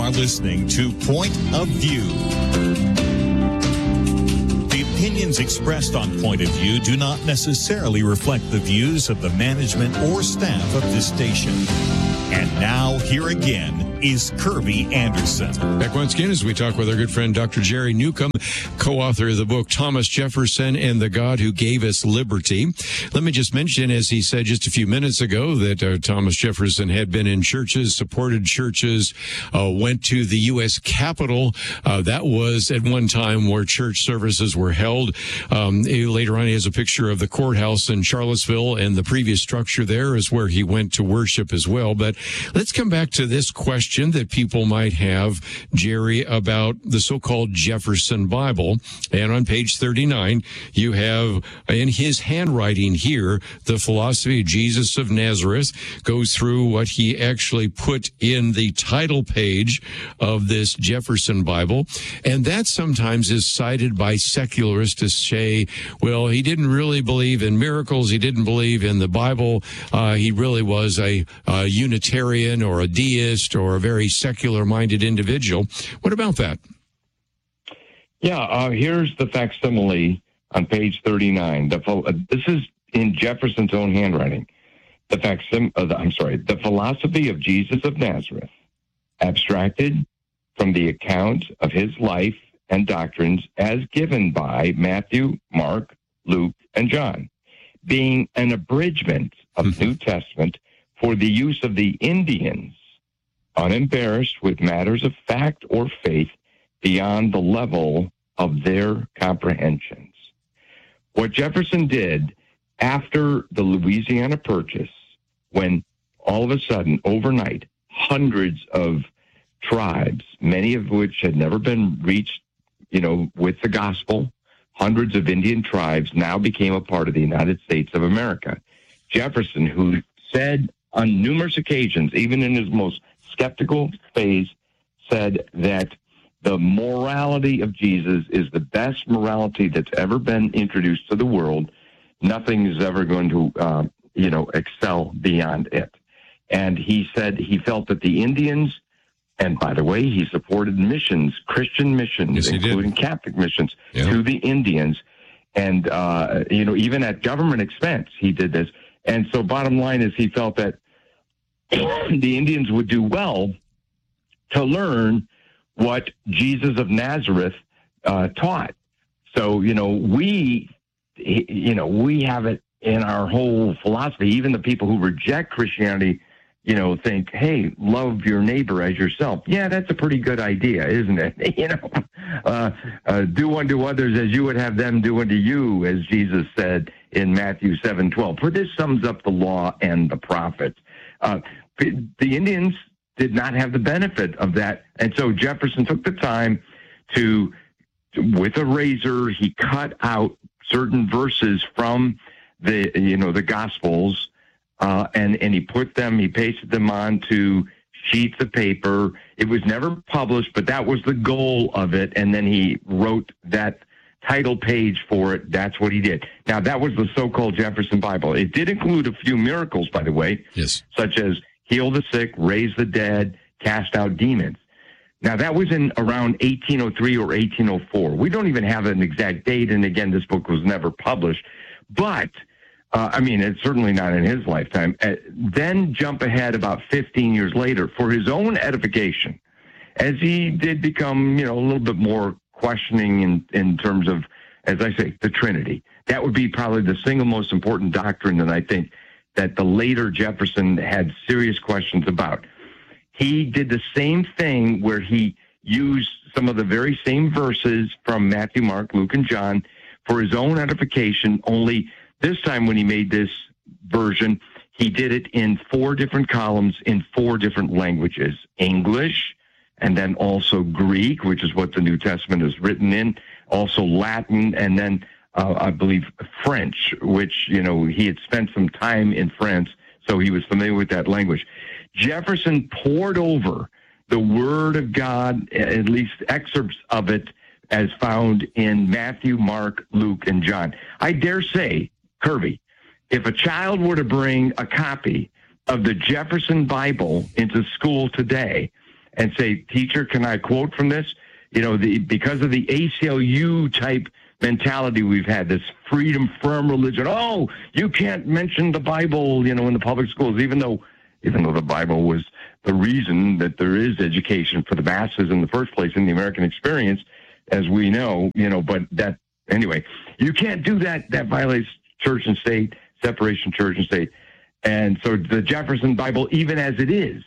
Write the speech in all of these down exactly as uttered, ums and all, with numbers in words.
are listening to Point of View. The opinions expressed on Point of View do not necessarily reflect the views of the management or staff of this station. And now, here again is Kirby Anderson. Back once again as we talk with our good friend Doctor Jerry Newcomb, co-author of the book Thomas Jefferson and the God Who Gave Us Liberty. Let me just mention, as he said just a few minutes ago, that uh, Thomas Jefferson had been in churches, supported churches, uh, went to the U S Capitol. Uh, that was at one time where church services were held. Um, later on, he has a picture of the courthouse in Charlottesville, and the previous structure there is where he went to worship as well. But let's come back to this question that people might have, Jerry, about the so-called Jefferson Bible. And on page thirty-nine, you have in his handwriting here, the philosophy of Jesus of Nazareth, goes through what he actually put in the title page of this Jefferson Bible. And that sometimes is cited by secularists to say, well, he didn't really believe in miracles. He didn't believe in the Bible. Uh, he really was a, a Unitarian or a deist or a very secular-minded individual. What about that? Yeah, uh, here's the facsimile on page thirty-nine. The, uh, this is in Jefferson's own handwriting. The facsim, uh, the, I'm sorry, the philosophy of Jesus of Nazareth, abstracted from the account of his life and doctrines as given by Matthew, Mark, Luke, and John, being an abridgment of the New Testament for the use of the Indians, unembarrassed with matters of fact or faith beyond the level of their comprehensions. What Jefferson did after the Louisiana Purchase, when all of a sudden, overnight, hundreds of tribes, many of which had never been reached, you know, with the gospel, hundreds of Indian tribes now became a part of the United States of America. Jefferson, who said on numerous occasions, even in his most skeptical phase, said that the morality of Jesus is the best morality that's ever been introduced to the world. Nothing is ever going to, uh, you know, excel beyond it. And he said he felt that the Indians, and by the way, he supported missions, Christian missions, yes, including did. Catholic missions, yeah. to the Indians. And, uh, you know, even at government expense, he did this. And so bottom line is he felt that the Indians would do well to learn what Jesus of Nazareth uh, taught. So, you know, we, you know, we have it in our whole philosophy. Even the people who reject Christianity, you know, think, hey, love your neighbor as yourself. Yeah, that's a pretty good idea, isn't it? You know, uh, uh, do unto others as you would have them do unto you, as Jesus said in Matthew seven twelve. For this sums up the law and the prophets. Uh, the Indians did not have the benefit of that. And so Jefferson took the time to, with a razor, he cut out certain verses from the, you know, the Gospels, uh, and, and he put them, he pasted them onto sheets of paper. It was never published, but that was the goal of it. And then he wrote that title page for it. That's what he did. Now, that was the so-called Jefferson Bible. It did include a few miracles, by the way, yes, such as heal the sick, raise the dead, cast out demons. Now, that was in around eighteen oh three or eighteen oh four. We don't even have an exact date, and again, this book was never published. But, uh, I mean, it's certainly not in his lifetime. Uh, then jump ahead about fifteen years later for his own edification, as he did become, you know, a little bit more questioning in, in terms of, as I say, the Trinity. That would be probably the single most important doctrine that I think that the later Jefferson had serious questions about. He did the same thing where he used some of the very same verses from Matthew, Mark, Luke, and John for his own edification, only this time when he made this version, he did it in four different columns in four different languages, English, and then also Greek, which is what the New Testament is written in, also Latin, and then uh, I believe French, which, you know, he had spent some time in France, so he was familiar with that language. Jefferson poured over the Word of God, at least excerpts of it, as found in Matthew, Mark, Luke, and John. I dare say, Kirby, if a child were to bring a copy of the Jefferson Bible into school today and say, teacher, can I quote from this? You know, the, because of the A C L U type mentality we've had, this freedom from religion. Oh, you can't mention the Bible, you know, in the public schools, even though, even though the Bible was the reason that there is education for the masses in the first place in the American experience, as we know, you know, but that, anyway, you can't do that. That violates church and state, separation church and state. And so the Jefferson Bible, even as it is,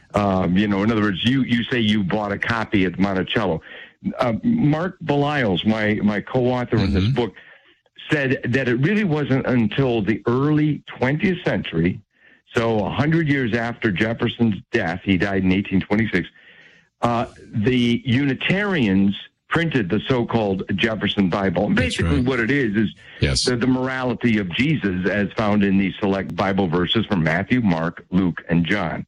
um, you know, in other words, you, you say you bought a copy at Monticello. Uh, Mark Belials, my, my co-author mm-hmm. in this book, said that it really wasn't until the early twentieth century, so one hundred years after Jefferson's death, he died in eighteen twenty-six, uh, the Unitarians printed the so-called Jefferson Bible. And basically right. what it is is yes. the, the morality of Jesus as found in these select Bible verses from Matthew, Mark, Luke, and John.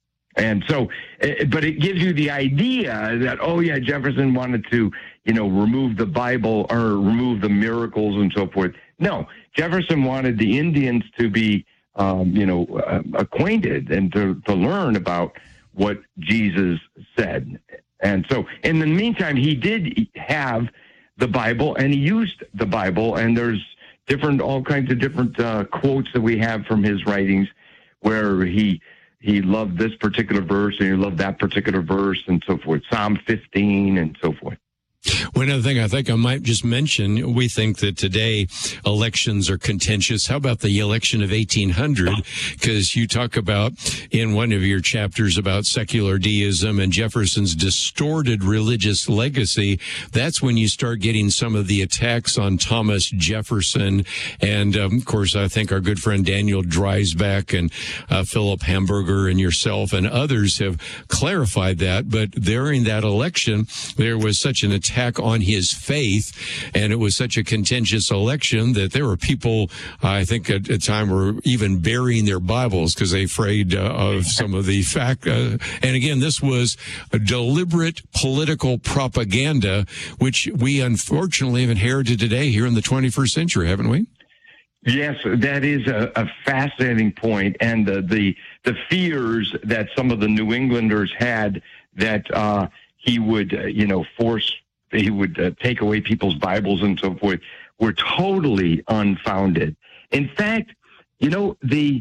And so, but it gives you the idea that, oh, yeah, Jefferson wanted to, you know, remove the Bible or remove the miracles and so forth. No, Jefferson wanted the Indians to be, um, you know, uh, acquainted and to, to learn about what Jesus said. And so, in the meantime, he did have the Bible, and he used the Bible, and there's different, all kinds of different uh, quotes that we have from his writings where he he loved this particular verse, and he loved that particular verse, and so forth. Psalm fifteen, and so forth. One other thing I think I might just mention, we think that today elections are contentious. How about the election of eighteen hundred? Because you talk about in one of your chapters about secular deism and Jefferson's distorted religious legacy. That's when you start getting some of the attacks on Thomas Jefferson. And, um, of course, I think our good friend Daniel Dreisbach and uh, Philip Hamburger and yourself and others have clarified that. But during that election, there was such an attack on his faith, and it was such a contentious election that there were people, I think at a time, were even burying their Bibles because they afraid uh, of some of the fact. Uh, and again, this was a deliberate political propaganda, which we unfortunately have inherited today here in the twenty-first century, haven't we? Yes, that is a, a fascinating point, and the, the the fears that some of the New Englanders had that uh, he would, uh, you know, force. He would uh, take away people's Bibles and so forth, were totally unfounded. In fact, you know, the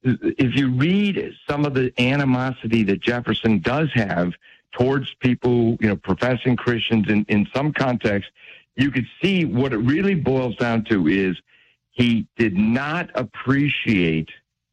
if you read some of the animosity that Jefferson does have towards people, you know, professing Christians in, in some context, you could see what it really boils down to is he did not appreciate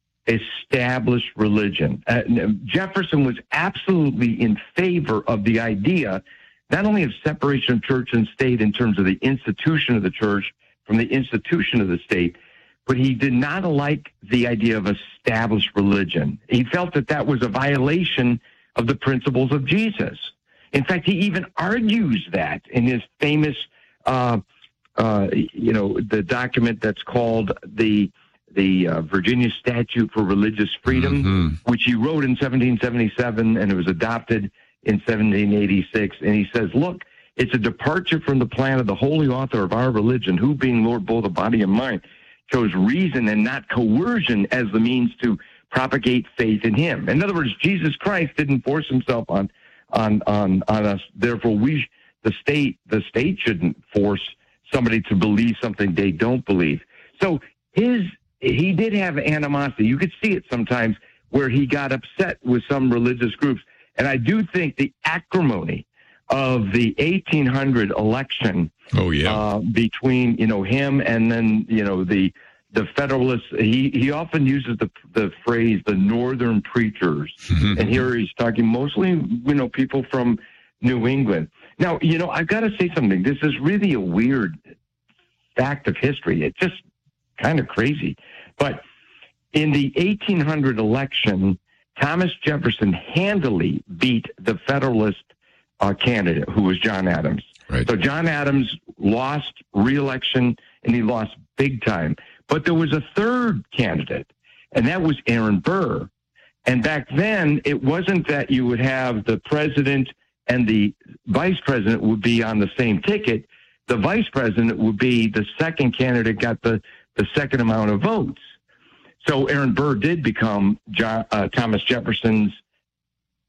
established religion. Uh, Jefferson was absolutely in favor of the idea not only of separation of church and state in terms of the institution of the church from the institution of the state, but he did not like the idea of established religion. He felt that that was a violation of the principles of Jesus. In fact, he even argues that in his famous, uh, uh, you know, the document that's called the the uh, Virginia Statute for Religious Freedom, mm-hmm. which he wrote in seventeen seventy-seven, and it was adopted in seventeen eighty-six, and he says, look, it's a departure from the plan of the holy author of our religion, who being Lord both of body and mind, chose reason and not coercion as the means to propagate faith in him. In other words, Jesus Christ didn't force himself on on on, on us. Therefore, we the state the state shouldn't force somebody to believe something they don't believe. So his he did have animosity. You could see it sometimes where he got upset with some religious groups. And I do think the acrimony of the eighteen hundred election oh, yeah. uh, between, you know, him and then, you know, the the Federalists, he, he often uses the the phrase, the Northern preachers. Mm-hmm. And here he's talking mostly, you know, people from New England. Now, you know, I've got to say something. This is really a weird fact of history. It's just kind of crazy. But in the eighteen hundred election, Thomas Jefferson handily beat the Federalist uh, candidate, who was John Adams. Right. So John Adams lost re-election, and he lost big time. But there was a third candidate, and that was Aaron Burr. And back then, it wasn't that you would have the president and the vice president would be on the same ticket. The vice president would be the second candidate got the, the second amount of votes. So Aaron Burr did become John, uh, Thomas Jefferson's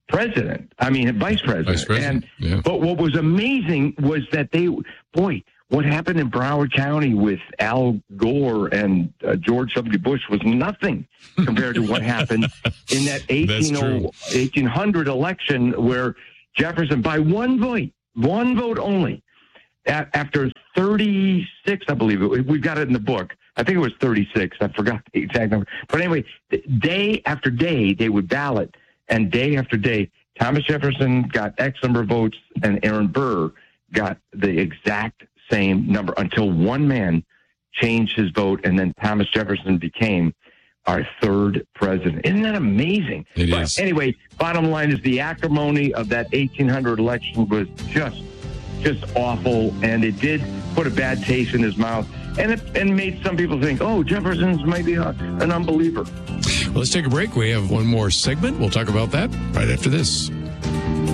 president. I mean, vice president. Vice president. And, yeah. But what was amazing was that they, boy, what happened in Broward County with Al Gore and uh, George W. Bush was nothing compared to what happened in that eighteen hundred election where Jefferson, by one vote, one vote only, a- after thirty-six, I believe it, we've got it in the book. I think it was thirty-six. I forgot the exact number. But anyway, day after day, they would ballot, and day after day, Thomas Jefferson got X number of votes, and Aaron Burr got the exact same number until one man changed his vote, and then Thomas Jefferson became our third president. Isn't that amazing? It but is. Anyway, bottom line is the acrimony of that eighteen hundred election was just just awful, and it did put a bad taste in his mouth, and it and made some people think, oh, Jefferson's maybe a, an unbeliever. Well, let's take a break. We have one more segment. We'll talk about that right after this.